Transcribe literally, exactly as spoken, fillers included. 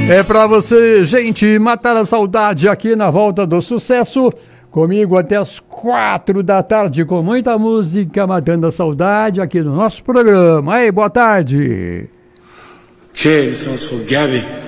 É pra você, gente, matar a saudade aqui na Volta do Sucesso. Comigo até as quatro da tarde com muita música, matando a saudade aqui no nosso programa. Aí, boa tarde. Okay, this one's for Gabby.